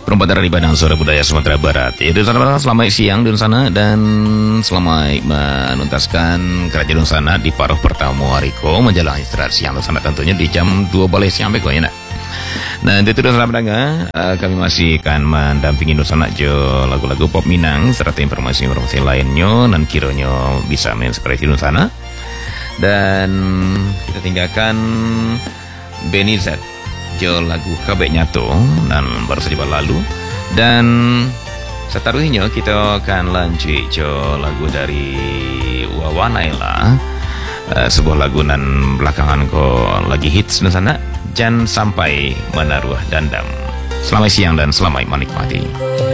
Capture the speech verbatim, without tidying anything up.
Perempat dari Padang Suara Budaya Sumatera Barat. Ya, di sana selamat siang di sana dan selamat menuntaskan kerja di sana di paruh pertama Hariko menjelang istirahat siang di sana tentunya di jam dua balik siang beko ya nak. Nah, itu di sana pendengar, uh, kami masih akan mendampingi di sana jo lagu-lagu pop Minang serta informasi-informasi lainnya dan kiranya bisa menginspirasi di sana. Dan kita tinggalkan Benny Z jo lagu Kabek Nyato dan baru saja berlalu. Dan seterusnya kita akan lanjut jo lagu dari Wawa Naila, uh, sebuah lagu nan belakangan kok lagi hits di sana, Jangan Sampai Menaruh Dendam. Selamat siang dan selamat menikmati.